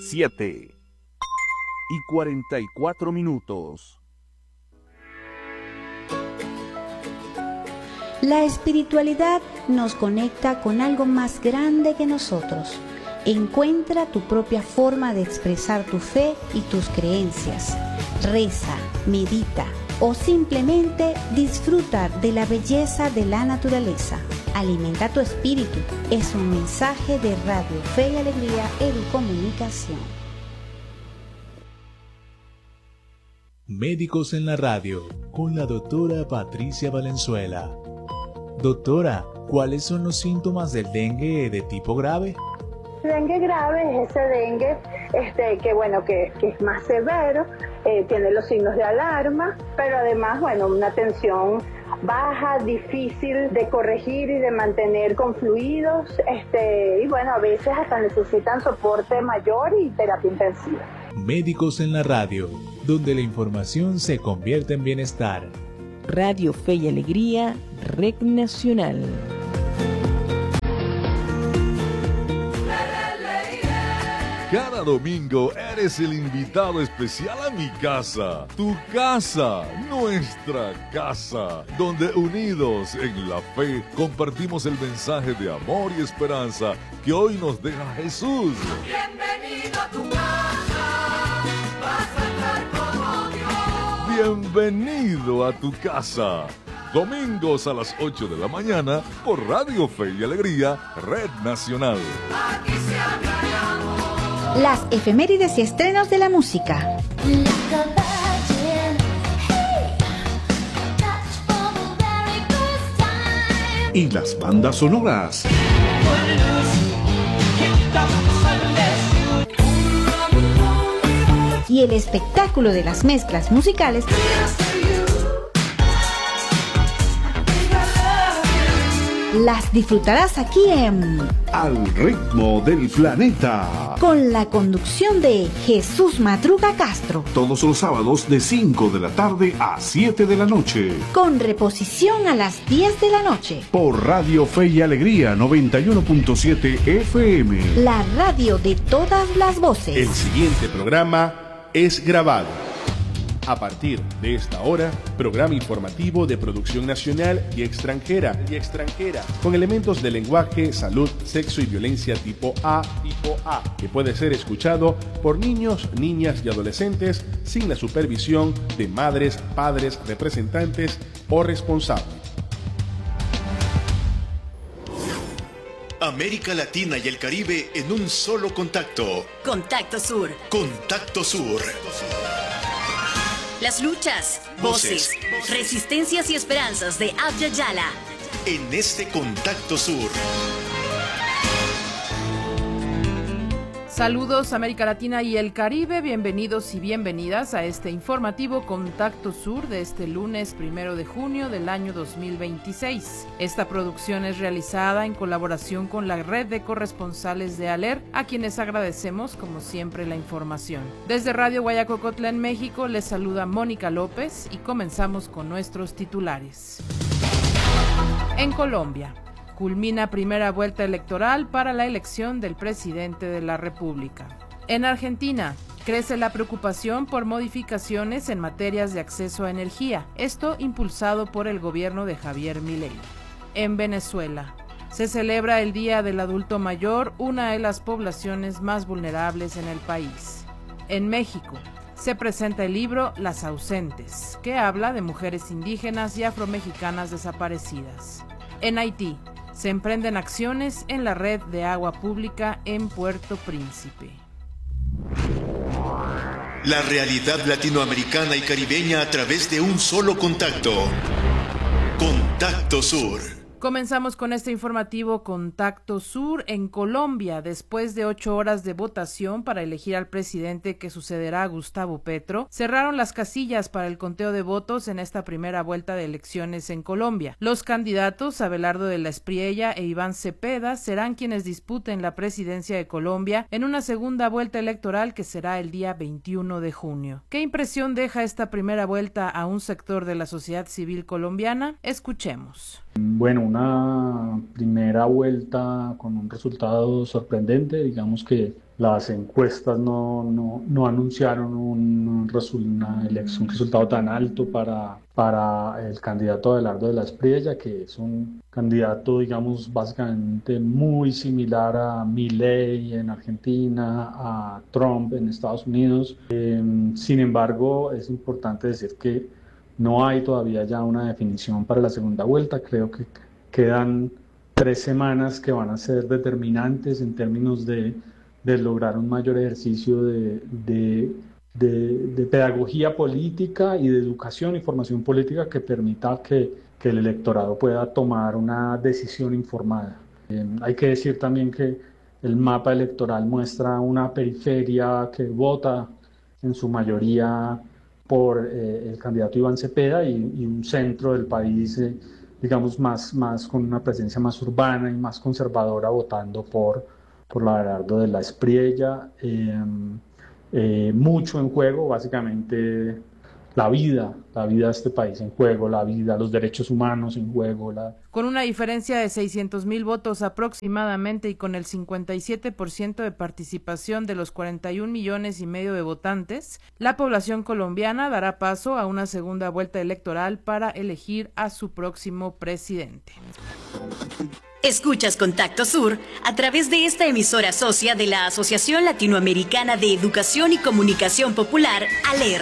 7:44. La espiritualidad nos conecta con algo más grande que nosotros. Encuentra tu propia forma de expresar tu fe y tus creencias. Reza, medita o simplemente disfruta de la belleza de la naturaleza. Alimenta tu espíritu. Es un mensaje de Radio Fe y Alegría Educomunicación. Médicos en la Radio, con la doctora Patricia Valenzuela. Doctora, ¿cuáles son los síntomas del dengue de tipo grave? El dengue grave es ese dengue que es más severo, tiene los signos de alarma, pero además, una tensión baja, difícil de corregir y de mantener con fluidos, a veces hasta necesitan soporte mayor y terapia intensiva. Médicos en la Radio, donde la información se convierte en bienestar. Radio Fe y Alegría, Red Nacional. Cada domingo eres el invitado especial a mi casa, tu casa, nuestra casa, donde unidos en la fe compartimos el mensaje de amor y esperanza que hoy nos deja Jesús. Bienvenido a tu casa, vas a estar como Dios. Bienvenido a tu casa. Domingos a las 8 de la mañana por Radio Fe y Alegría, Red Nacional. Aquí se habla de amor. Las efemérides y estrenos de la música. Y las bandas sonoras. Y el espectáculo de las mezclas musicales. Las disfrutarás aquí en Al ritmo del planeta, con la conducción de Jesús Madruga Castro. todos los sábados de 5 de la tarde a 7 de la noche. Con reposición a las 10 de la noche. Por Radio Fe y Alegría 91.7 FM. La radio de todas las voces. El siguiente programa es grabado. A partir de esta hora, programa informativo de producción nacional y extranjera, con elementos de lenguaje, salud, sexo y violencia tipo A, que puede ser escuchado por niños, niñas y adolescentes sin la supervisión de madres, padres, representantes o responsables. América Latina y el Caribe en un solo contacto. Contacto Sur. Contacto Sur. Las luchas, voces, resistencias y esperanzas de Abya Yala. En este Contacto Sur. Saludos América Latina y el Caribe, bienvenidos y bienvenidas a este informativo Contacto Sur de este lunes 1 de junio del año 2026. Esta producción es realizada en colaboración con la red de corresponsales de ALER, a quienes agradecemos como siempre la información. Desde Radio Guayacocotla en México les saluda Mónica López y comenzamos con nuestros titulares. En Colombia, culmina primera vuelta electoral para la elección del presidente de la República. En Argentina, crece la preocupación por modificaciones en materias de acceso a energía, esto impulsado por el gobierno de Javier Milei. En Venezuela, se celebra el Día del Adulto Mayor, una de las poblaciones más vulnerables en el país. En México, se presenta el libro Las Ausentes, que habla de mujeres indígenas y afromexicanas desaparecidas. En Haití, se emprenden acciones en la red de agua pública en Puerto Príncipe. La realidad latinoamericana y caribeña a través de un solo contacto. Contacto Sur. Comenzamos con este informativo Contacto Sur. En Colombia, después de 8 horas de votación para elegir al presidente que sucederá a Gustavo Petro, cerraron las casillas para el conteo de votos en esta primera vuelta de elecciones en Colombia. Los candidatos Abelardo de la Espriella e Iván Cepeda serán quienes disputen la presidencia de Colombia en una segunda vuelta electoral que será el día 21 de junio. ¿Qué impresión deja esta primera vuelta a un sector de la sociedad civil colombiana? Escuchemos. Bueno, una primera vuelta con un resultado sorprendente, digamos que las encuestas no anunciaron un resultado tan alto para el candidato Abelardo de la Espriella, que es un candidato, digamos, básicamente muy similar a Milei en Argentina, a Trump en Estados Unidos. Sin embargo, es importante decir que no hay todavía ya una definición para la segunda vuelta. Creo que quedan 3 semanas que van a ser determinantes en términos de lograr un mayor ejercicio de pedagogía política y de educación y formación política que permita que el electorado pueda tomar una decisión informada. Hay que decir también que el mapa electoral muestra una periferia que vota en su mayoría por el candidato Iván Cepeda y un centro del país, digamos, más con una presencia más urbana y más conservadora votando por Abelardo de la Espriella. Mucho en juego, básicamente la vida de este país en juego, los derechos humanos en juego. Con una diferencia de 600,000 votos aproximadamente y con el 57% de participación de los 41,5 millones de votantes, la población colombiana dará paso a una segunda vuelta electoral para elegir a su próximo presidente. Escuchas Contacto Sur a través de esta emisora socia de la Asociación Latinoamericana de Educación y Comunicación Popular, ALER.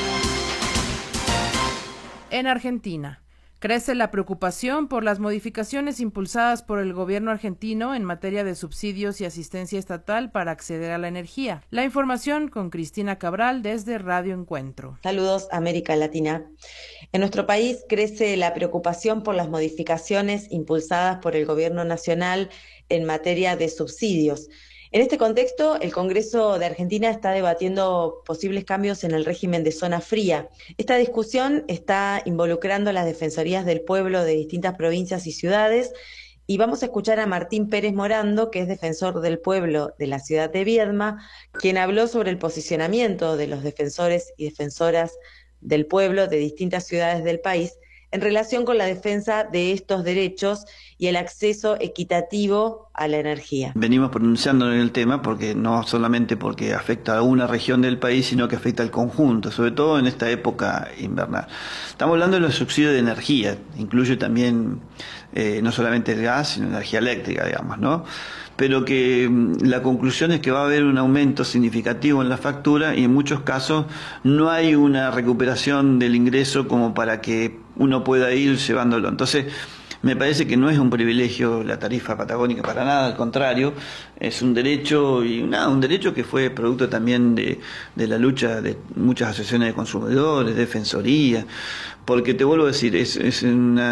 En Argentina, crece la preocupación por las modificaciones impulsadas por el gobierno argentino en materia de subsidios y asistencia estatal para acceder a la energía. La información con Cristina Cabral desde Radio Encuentro. Saludos, América Latina. En nuestro país crece la preocupación por las modificaciones impulsadas por el gobierno nacional en materia de subsidios. En este contexto, el Congreso de Argentina está debatiendo posibles cambios en el régimen de zona fría. Esta discusión está involucrando a las defensorías del pueblo de distintas provincias y ciudades, y vamos a escuchar a Martín Pérez Morando, que es defensor del pueblo de la ciudad de Viedma, quien habló sobre el posicionamiento de los defensores y defensoras del pueblo de distintas ciudades del país en relación con la defensa de estos derechos y el acceso equitativo a la energía. Venimos pronunciándonos en el tema porque no solamente porque afecta a una región del país, sino que afecta al conjunto, sobre todo en esta época invernal. Estamos hablando de los subsidios de energía, incluye también no solamente el gas, sino energía eléctrica, digamos, ¿no? Pero que la conclusión es que va a haber un aumento significativo en la factura y en muchos casos no hay una recuperación del ingreso como para que uno pueda ir llevándolo. Entonces, me parece que no es un privilegio la tarifa patagónica para nada, al contrario, es un derecho y un derecho que fue producto también de la lucha de muchas asociaciones de consumidores, defensoría, porque te vuelvo a decir, es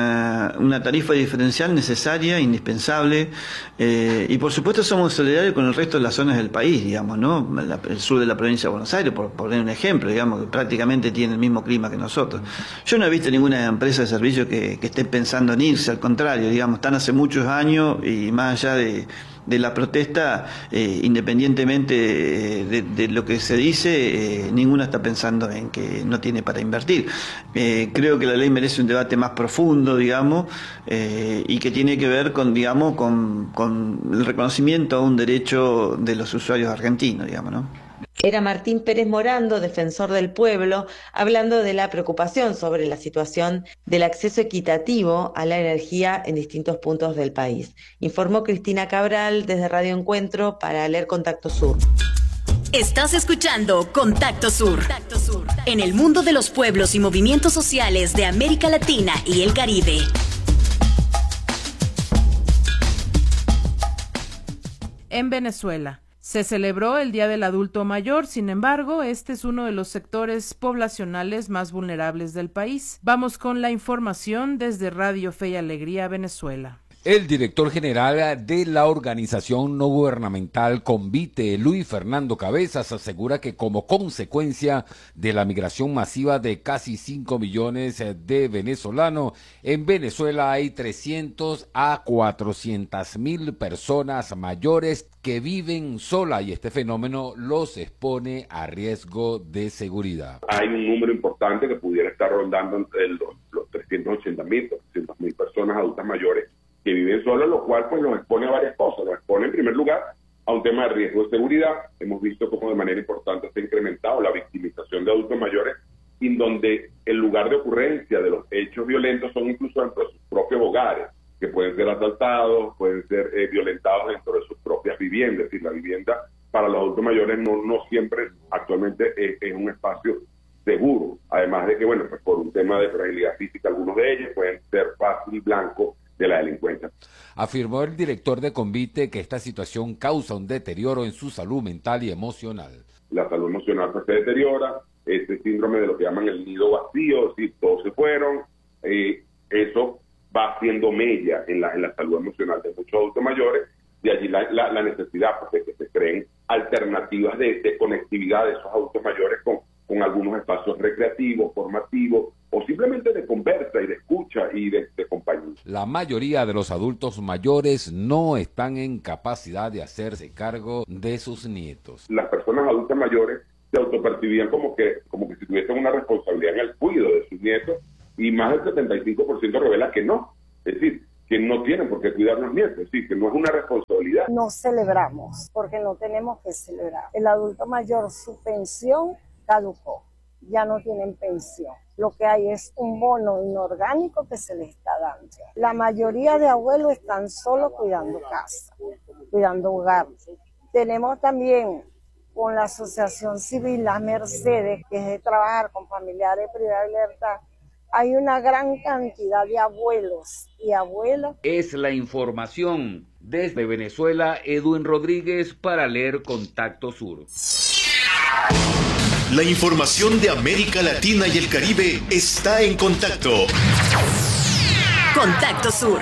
una tarifa diferencial necesaria, indispensable, y por supuesto somos solidarios con el resto de las zonas del país, digamos, ¿no? El sur de la provincia de Buenos Aires, por poner un ejemplo, digamos, que prácticamente tiene el mismo clima que nosotros. Yo no he visto ninguna empresa de servicio que esté pensando en irse, al contrario, digamos, están hace muchos años y más allá de la protesta, independientemente de lo que se dice, ninguna está pensando en que no tiene para invertir. Creo que la ley merece un debate más profundo, digamos, y que tiene que ver con el reconocimiento a un derecho de los usuarios argentinos, digamos, ¿no? Era Martín Pérez Morando, defensor del pueblo, hablando de la preocupación sobre la situación del acceso equitativo a la energía en distintos puntos del país. Informó Cristina Cabral desde Radio Encuentro para ALER Contacto Sur. Estás escuchando Contacto Sur. En el mundo de los pueblos y movimientos sociales de América Latina y el Caribe. En Venezuela se celebró el Día del Adulto Mayor, sin embargo, este es uno de los sectores poblacionales más vulnerables del país. Vamos con la información desde Radio Fe y Alegría, Venezuela. El director general de la organización no gubernamental Convite, Luis Fernando Cabezas, asegura que como consecuencia de la migración masiva de casi 5 millones de venezolanos, en Venezuela hay 300 a 400,000 personas mayores que viven sola y este fenómeno los expone a riesgo de seguridad. Hay un número importante que pudiera estar rondando entre los 380,000, 400,000 personas adultas mayores que viven solos, lo cual pues nos expone a varias cosas. Nos expone en primer lugar a un tema de riesgo de seguridad. Hemos visto cómo de manera importante se ha incrementado la victimización de adultos mayores, en donde el lugar de ocurrencia de los hechos violentos son incluso dentro de sus propios hogares, que pueden ser asaltados, pueden ser violentados dentro de sus propias viviendas. Es decir, la vivienda para los adultos mayores no siempre actualmente es un espacio seguro. Además de que, bueno, pues por un tema de fragilidad física, algunos de ellos pueden ser fácil blanco de la delincuencia. Afirmó el director de Convite que esta situación causa un deterioro en su salud mental y emocional. La salud emocional pues se deteriora, este síndrome de lo que llaman el nido vacío, si todos se fueron, eso va haciendo mella en la salud emocional de muchos adultos mayores, de allí la necesidad pues, de que se creen alternativas de conectividad de esos adultos mayores con algunos espacios recreativos, formativos, o simplemente de conversa y de escucha y de compañía. La mayoría de los adultos mayores no están en capacidad de hacerse cargo de sus nietos. Las personas adultas mayores se autopercibían como que si tuviesen una responsabilidad en el cuidado de sus nietos, y más del 75% revela que no. Es decir, que no tienen por qué cuidar a los nietos, es decir, que no es una responsabilidad. No celebramos, porque no tenemos que celebrar. El adulto mayor, su pensión caducó, ya no tienen pensión. Lo que hay es un bono inorgánico que se les está dando. La mayoría de abuelos están solo cuidando casa, cuidando hogar. Tenemos también con la Asociación Civil Las Mercedes, que es de trabajar con familiares privados de libertad, hay una gran cantidad de abuelos y abuelas. Es la información desde Venezuela, Edwin Rodríguez para Leer Contacto Sur. La información de América Latina y el Caribe está en Contacto. Contacto Sur.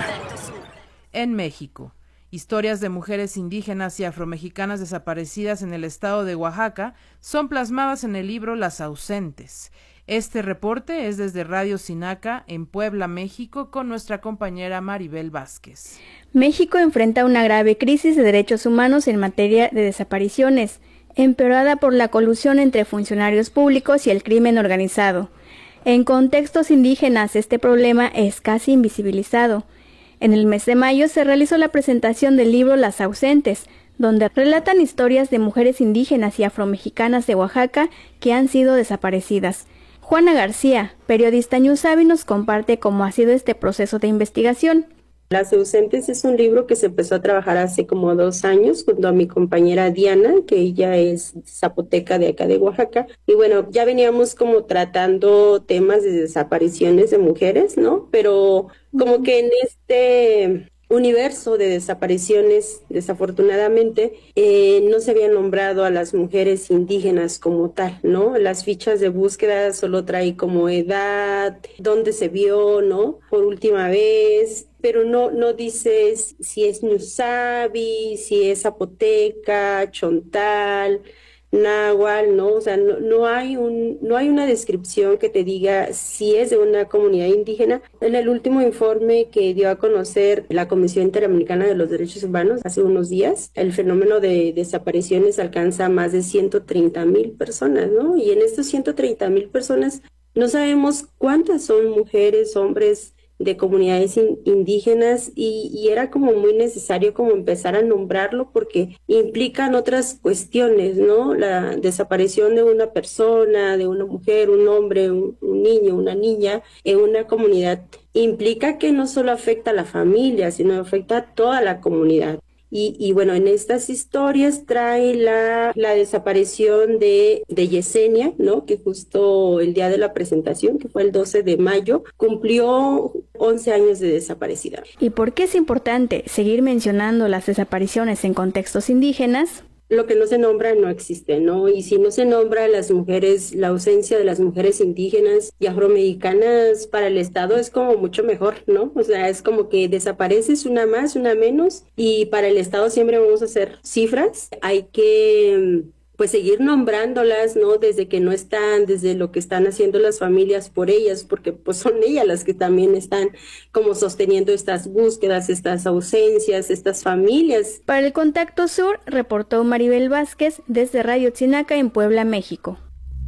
En México, historias de mujeres indígenas y afromexicanas desaparecidas en el estado de Oaxaca son plasmadas en el libro Las Ausentes. Este reporte es desde Radio Sinaca en Puebla, México, con nuestra compañera Maribel Vázquez. México enfrenta una grave crisis de derechos humanos en materia de desapariciones, empeorada por la colusión entre funcionarios públicos y el crimen organizado. En contextos indígenas, este problema es casi invisibilizado. En el mes de mayo se realizó la presentación del libro Las Ausentes, donde relatan historias de mujeres indígenas y afromexicanas de Oaxaca que han sido desaparecidas. Juana García, periodista Ñusabi, nos comparte cómo ha sido este proceso de investigación. Las Ausentes es un libro que se empezó a trabajar hace como 2 años junto a mi compañera Diana, que ella es zapoteca de acá de Oaxaca. Y bueno, ya veníamos como tratando temas de desapariciones de mujeres, ¿no? Pero como que en este universo de desapariciones, desafortunadamente, no se había nombrado a las mujeres indígenas como tal, ¿no? Las fichas de búsqueda solo trae como edad, dónde se vio, ¿no? Por última vez, pero no dice si es Ñusabi, si es zapoteca, chontal, náhuatl, ¿no? O sea, no hay una descripción que te diga si es de una comunidad indígena. En el último informe que dio a conocer la Comisión Interamericana de los Derechos Humanos hace unos días, el fenómeno de desapariciones alcanza a más de 130,000 personas, ¿no? Y en estos 130,000 personas no sabemos cuántas son mujeres, hombres de comunidades indígenas y era como muy necesario como empezar a nombrarlo porque implican otras cuestiones, ¿no? La desaparición de una persona, de una mujer, un hombre, un niño, una niña en una comunidad implica que no solo afecta a la familia, sino afecta a toda la comunidad. Y bueno, en estas historias trae la desaparición de Yesenia, ¿no? Que justo el día de la presentación, que fue el 12 de mayo, cumplió 11 años de desaparecida. ¿Y por qué es importante seguir mencionando las desapariciones en contextos indígenas? Lo que no se nombra no existe, ¿no? Y si no se nombra a las mujeres, la ausencia de las mujeres indígenas y afromexicanas para el Estado es como mucho mejor, ¿no? O sea, es como que desapareces una más, una menos, y para el Estado siempre vamos a hacer cifras. Hay que pues seguir nombrándolas, ¿no? Desde que no están, desde lo que están haciendo las familias por ellas, porque pues son ellas las que también están como sosteniendo estas búsquedas, estas ausencias, estas familias. Para el Contacto Sur, reportó Maribel Vázquez desde Radio Chinaca en Puebla, México.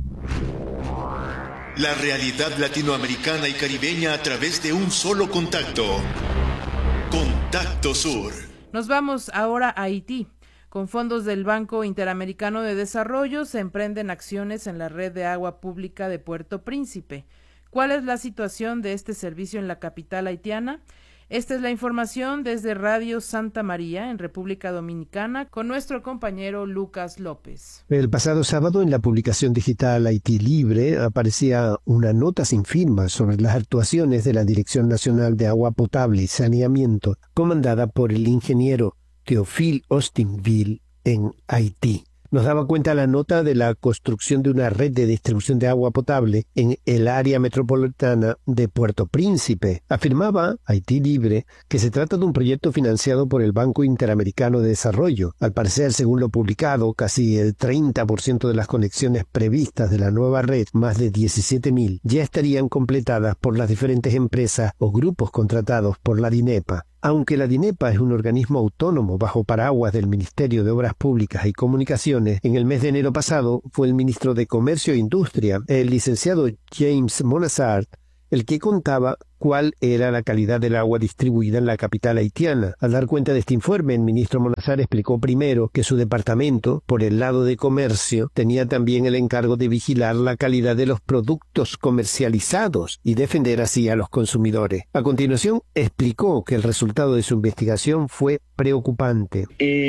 La realidad latinoamericana y caribeña a través de un solo contacto. Contacto Sur. Nos vamos ahora a Haití. Con fondos del Banco Interamericano de Desarrollo se emprenden acciones en la red de agua pública de Puerto Príncipe. ¿Cuál es la situación de este servicio en la capital haitiana? Esta es la información desde Radio Santa María, en República Dominicana, con nuestro compañero Lucas López. El pasado sábado, en la publicación digital Haití Libre, aparecía una nota sin firma sobre las actuaciones de la Dirección Nacional de Agua Potable y Saneamiento, comandada por el ingeniero Théophile Austinville en Haití. Nos daba cuenta la nota de la construcción de una red de distribución de agua potable en el área metropolitana de Puerto Príncipe. Afirmaba Haití Libre que se trata de un proyecto financiado por el Banco Interamericano de Desarrollo. Al parecer, según lo publicado, casi el 30% de las conexiones previstas de la nueva red, más de 17.000, ya estarían completadas por las diferentes empresas o grupos contratados por la DINEPA. Aunque la DINEPA es un organismo autónomo bajo paraguas del Ministerio de Obras Públicas y Comunicaciones, en el mes de enero pasado fue el ministro de Comercio e Industria, el licenciado James Monazart, el que contaba cuál era la calidad del agua distribuida en la capital haitiana. Al dar cuenta de este informe, el ministro Monazart explicó primero que su departamento, por el lado de comercio, tenía también el encargo de vigilar la calidad de los productos comercializados y defender así a los consumidores. A continuación, explicó que el resultado de su investigación fue preocupante.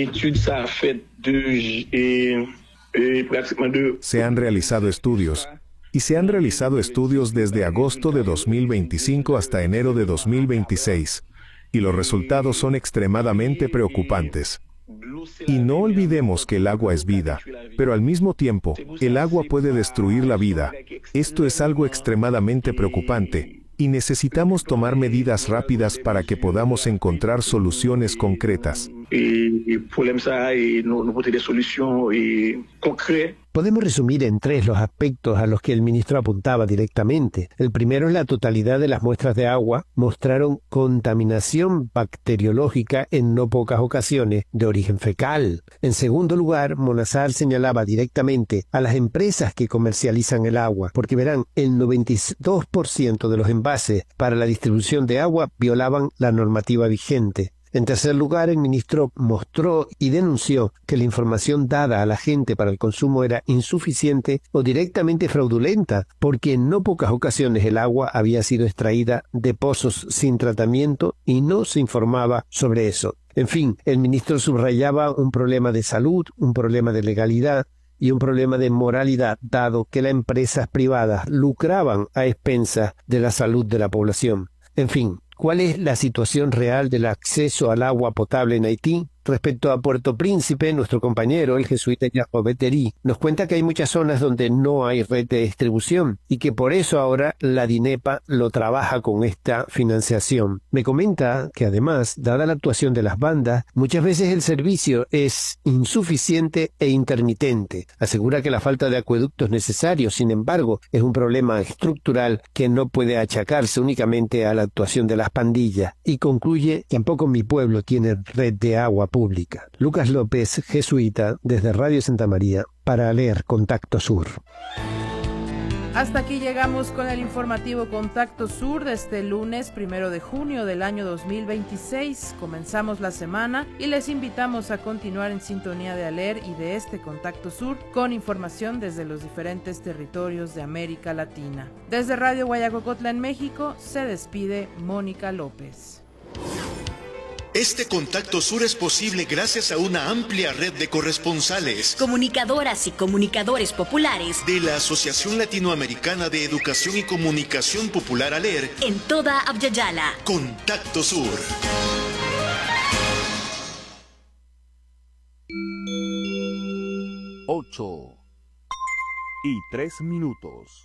Se han realizado estudios. Y se han realizado estudios desde agosto de 2025 hasta enero de 2026, y los resultados son extremadamente preocupantes. Y no olvidemos que el agua es vida, pero al mismo tiempo, el agua puede destruir la vida. Esto es algo extremadamente preocupante, y necesitamos tomar medidas rápidas para que podamos encontrar soluciones concretas. Podemos resumir en tres los aspectos a los que el ministro apuntaba directamente. El primero es la totalidad de las muestras de agua mostraron contaminación bacteriológica en no pocas ocasiones de origen fecal. En segundo lugar, Monazart señalaba directamente a las empresas que comercializan el agua, porque verán, el 92% de los envases para la distribución de agua violaban la normativa vigente. En tercer lugar, el ministro mostró y denunció que la información dada a la gente para el consumo era insuficiente o directamente fraudulenta, porque en no pocas ocasiones el agua había sido extraída de pozos sin tratamiento y no se informaba sobre eso. En fin, el ministro subrayaba un problema de salud, un problema de legalidad y un problema de moralidad, dado que las empresas privadas lucraban a expensas de la salud de la población. En fin, ¿cuál es la situación real del acceso al agua potable en Haití? Respecto a Puerto Príncipe, nuestro compañero, el jesuita Jacob Eteri, nos cuenta que hay muchas zonas donde no hay red de distribución y que por eso ahora la DINEPA lo trabaja con esta financiación. Me comenta que además, dada la actuación de las bandas, muchas veces el servicio es insuficiente e intermitente. Asegura que la falta de acueductos necesarios, sin embargo, es un problema estructural que no puede achacarse únicamente a la actuación de las pandillas. Y concluye que tampoco mi pueblo tiene red de agua pública. Lucas López, jesuita, desde Radio Santa María, para leer Contacto Sur. Hasta aquí llegamos con el informativo Contacto Sur de este lunes 1 de junio del año 2026. Comenzamos la semana y les invitamos a continuar en sintonía de ALER y de este Contacto Sur con información desde los diferentes territorios de América Latina. Desde Radio Guayacocotla en México se despide Mónica López. Este Contacto Sur es posible gracias a una amplia red de corresponsales, comunicadoras y comunicadores populares de la Asociación Latinoamericana de Educación y Comunicación Popular ALER en toda Abya-Yala. Contacto Sur. Ocho y 3 minutos.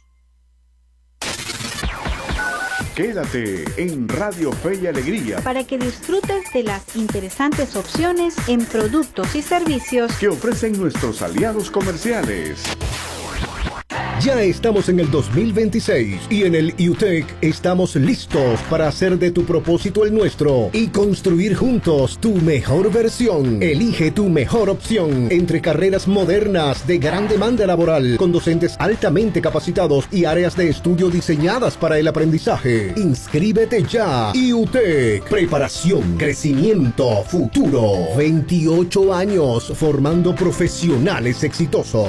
Quédate en Radio Fe y Alegría para que disfrutes de las interesantes opciones en productos y servicios que ofrecen nuestros aliados comerciales. Ya estamos en el 2026 y en el IUTEC estamos listos para hacer de tu propósito el nuestro y construir juntos tu mejor versión. Elige tu mejor opción entre carreras modernas de gran demanda laboral con docentes altamente capacitados y áreas de estudio diseñadas para el aprendizaje. Inscríbete ya. IUTEC, preparación, crecimiento, futuro. 28 años formando profesionales exitosos.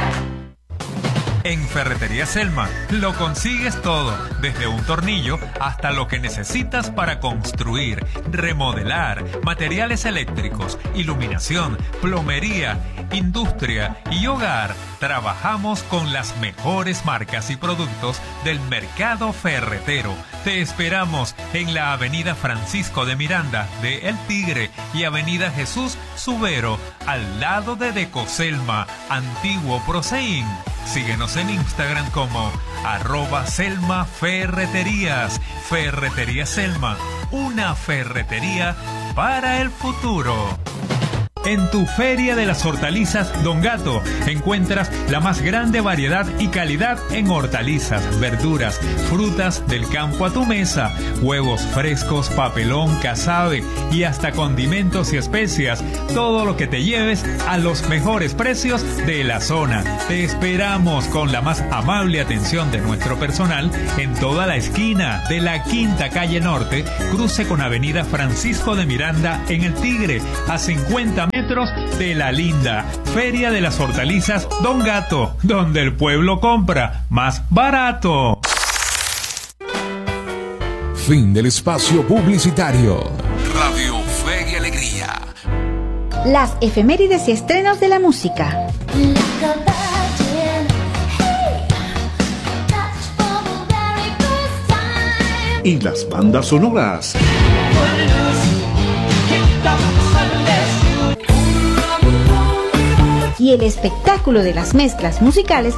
En Ferretería Selma lo consigues todo, desde un tornillo hasta lo que necesitas para construir, remodelar, materiales eléctricos, iluminación, plomería, industria y hogar. Trabajamos con las mejores marcas y productos del mercado ferretero. Te esperamos en la Avenida Francisco de Miranda de El Tigre y Avenida Jesús Subero, al lado de Decoselma, antiguo Proseín. Síguenos en Instagram como @SelmaFerreterías. Ferretería Selma, una ferretería para el futuro. En tu Feria de las Hortalizas Don Gato encuentras la más grande variedad y calidad en hortalizas, verduras, frutas del campo a tu mesa, huevos frescos, papelón, casabe y hasta condimentos y especias. Todo lo que te lleves a los mejores precios de la zona. Te esperamos con la más amable atención de nuestro personal en toda la esquina de la Quinta Calle Norte, cruce con Avenida Francisco de Miranda en El Tigre, a 50 metros de La Linda. Feria de las Hortalizas Don Gato, donde el pueblo compra más barato. Fin del espacio publicitario. Radio Fe y Alegría. Las efemérides y estrenos de la música. Y las bandas sonoras. Y el espectáculo de las mezclas musicales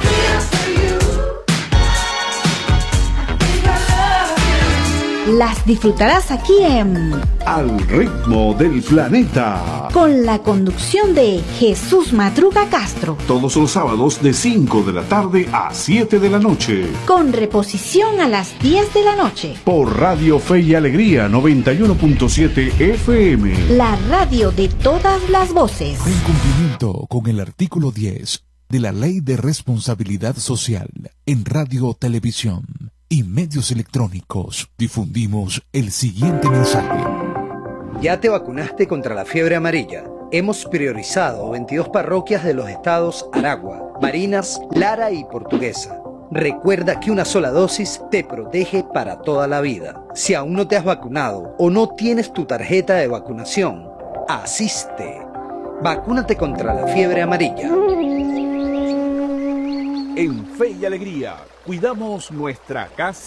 las disfrutarás aquí en Al Ritmo del Planeta, con la conducción de Jesús Madruga Castro, todos los sábados de 5 de la tarde a 7 de la noche, con reposición a las 10 de la noche, por Radio Fe y Alegría 91.7 FM, la radio de todas las voces. En cumplimiento con el artículo 10 de la Ley de Responsabilidad Social en Radio, Televisión y medios electrónicos, difundimos el siguiente mensaje. ¿Ya te vacunaste contra la fiebre amarilla? Hemos priorizado 22 parroquias de los estados Aragua, Barinas, Lara y Portuguesa. Recuerda que una sola dosis te protege para toda la vida. Si aún no te has vacunado o no tienes tu tarjeta de vacunación, asiste. Vacúnate contra la fiebre amarilla. En Fe y Alegría, cuidamos nuestra casa.